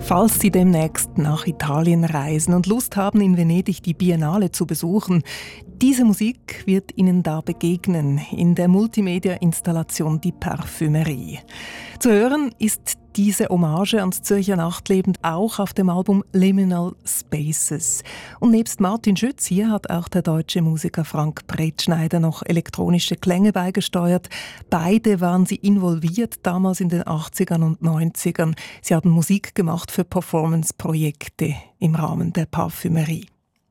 Falls Sie demnächst nach Italien reisen und Lust haben, in Venedig die Biennale zu besuchen, diese Musik wird Ihnen da begegnen in der Multimedia-Installation Die Parfümerie. Zu hören ist diese Hommage ans Zürcher Nachtleben auch auf dem Album Liminal Spaces. Und nebst Martin Schütz hier hat auch der deutsche Musiker Frank Bretschneider noch elektronische Klänge beigesteuert. Beide waren sie involviert, damals in den 80ern und 90ern. Sie haben Musik gemacht für Performance-Projekte im Rahmen der Parfümerie.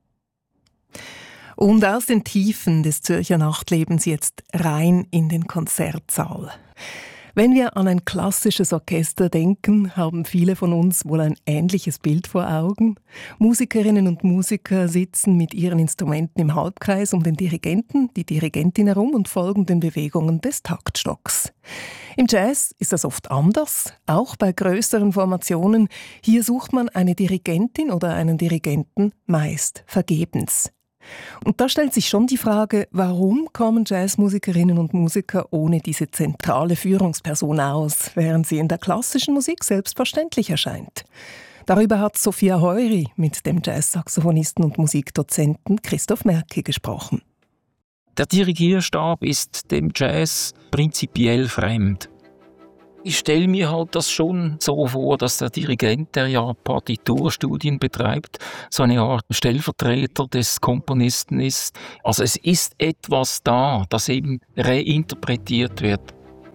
Und aus den Tiefen des Zürcher Nachtlebens jetzt rein in den Konzertsaal. Wenn wir an ein klassisches Orchester denken, haben viele von uns wohl ein ähnliches Bild vor Augen. Musikerinnen und Musiker sitzen mit ihren Instrumenten im Halbkreis um den Dirigenten, die Dirigentin herum und folgen den Bewegungen des Taktstocks. Im Jazz ist das oft anders, auch bei größeren Formationen. Hier sucht man eine Dirigentin oder einen Dirigenten meist vergebens. Und da stellt sich schon die Frage, warum kommen Jazzmusikerinnen und Musiker ohne diese zentrale Führungsperson aus, während sie in der klassischen Musik selbstverständlich erscheint? Darüber hat Sophia Heury mit dem Jazzsaxophonisten und Musikdozenten Christoph Merki gesprochen. Der Dirigierstab ist dem Jazz prinzipiell fremd. Ich stelle mir halt das schon so vor, dass der Dirigent, der ja Partiturstudien betreibt, so eine Art Stellvertreter des Komponisten ist. Also es ist etwas da, das eben reinterpretiert wird.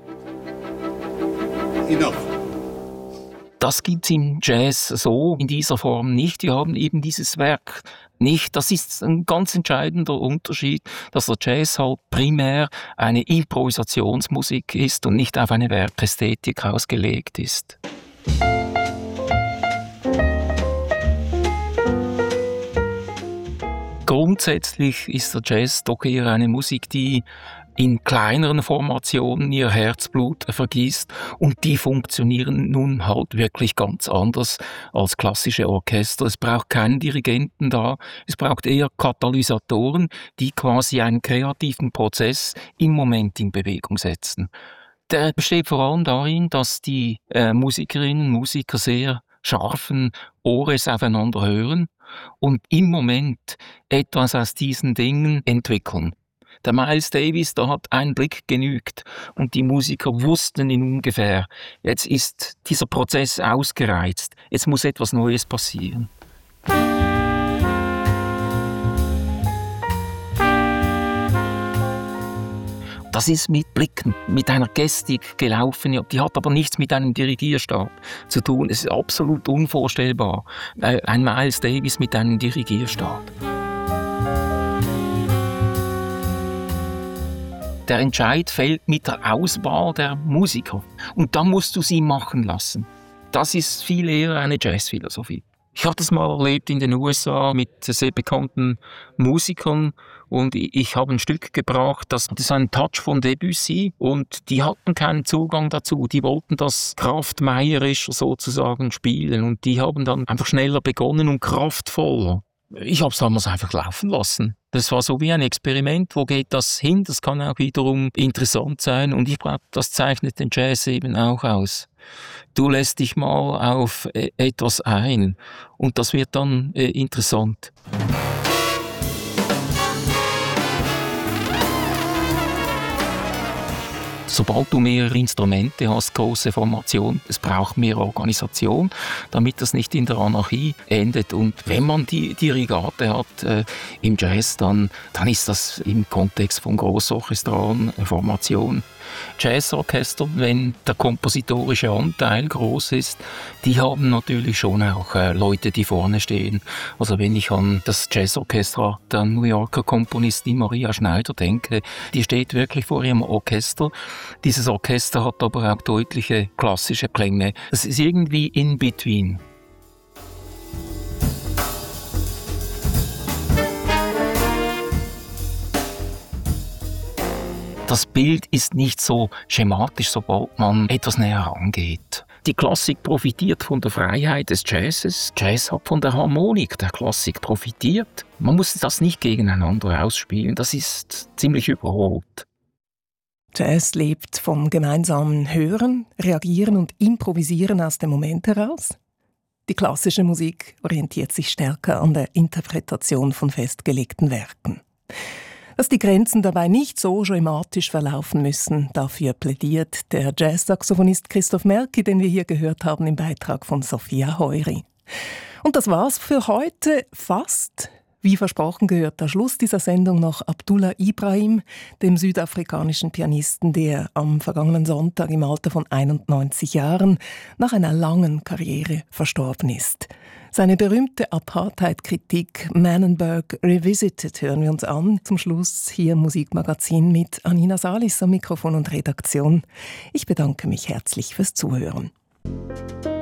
Enough. Das gibt es im Jazz so in dieser Form nicht. Wir haben eben dieses Werk nicht. Das ist ein ganz entscheidender Unterschied, dass der Jazz halt primär eine Improvisationsmusik ist und nicht auf eine Werkästhetik ausgelegt ist. Grundsätzlich ist der Jazz doch eher eine Musik, die in kleineren Formationen ihr Herzblut vergießt und die funktionieren nun halt wirklich ganz anders als klassische Orchester. Es braucht keinen Dirigenten da, es braucht eher Katalysatoren, die quasi einen kreativen Prozess im Moment in Bewegung setzen. Der besteht vor allem darin, dass die Musikerinnen und Musiker sehr scharfen Ohres aufeinander hören und im Moment etwas aus diesen Dingen entwickeln. Der Miles Davis, da hat ein Blick genügt und die Musiker wussten ihn ungefähr. Jetzt ist dieser Prozess ausgereizt. Jetzt muss etwas Neues passieren. Das ist mit Blicken, mit einer Gestik gelaufen. Die hat aber nichts mit einem Dirigierstab zu tun. Es ist absolut unvorstellbar. Ein Miles Davis mit einem Dirigierstab. Der Entscheid fällt mit der Auswahl der Musiker. Und dann musst du sie machen lassen. Das ist viel eher eine Jazzphilosophie. Ich habe das mal erlebt in den USA mit sehr bekannten Musikern und ich habe ein Stück gebracht, das ist ein Touch von Debussy und die hatten keinen Zugang dazu. Die wollten das kraftmeierisch sozusagen spielen und die haben dann einfach schneller begonnen und kraftvoller. Ich habe es damals einfach laufen lassen. Das war so wie ein Experiment. Wo geht das hin? Das kann auch wiederum interessant sein. Und ich glaube, das zeichnet den Jazz eben auch aus. Du lässt dich mal auf etwas ein und das wird dann interessant. Sobald du mehrere Instrumente hast, große Formation, es braucht mehr Organisation, damit das nicht in der Anarchie endet. Und wenn man die Dirigate hat im Jazz, dann ist das im Kontext von großorchestralen Formationen. Jazzorchester, wenn der kompositorische Anteil groß ist, die haben natürlich schon auch Leute, die vorne stehen. Also wenn ich an das Jazzorchester der New Yorker Komponistin Maria Schneider denke, die steht wirklich vor ihrem Orchester. Dieses Orchester hat aber auch deutliche klassische Klänge. Das ist irgendwie in between. Das Bild ist nicht so schematisch, sobald man etwas näher rangeht. Die Klassik profitiert von der Freiheit des Jazzes. Jazz hat von der Harmonik der Klassik profitiert. Man muss das nicht gegeneinander ausspielen, das ist ziemlich überholt. Jazz lebt vom gemeinsamen Hören, Reagieren und Improvisieren aus dem Moment heraus? Die klassische Musik orientiert sich stärker an der Interpretation von festgelegten Werken. Dass die Grenzen dabei nicht so schematisch verlaufen müssen, dafür plädiert der Jazz-Saxophonist Christoph Merki, den wir hier gehört haben im Beitrag von Sophia Heury. Und das war's für heute fast. Wie versprochen gehört der Schluss dieser Sendung noch Abdullah Ibrahim, dem südafrikanischen Pianisten, der am vergangenen Sonntag im Alter von 91 Jahren nach einer langen Karriere verstorben ist. Seine berühmte Apartheid-Kritik Manenberg Revisited hören wir uns an. Zum Schluss hier im Musikmagazin mit Anina Salis am Mikrofon und Redaktion. Ich bedanke mich herzlich fürs Zuhören.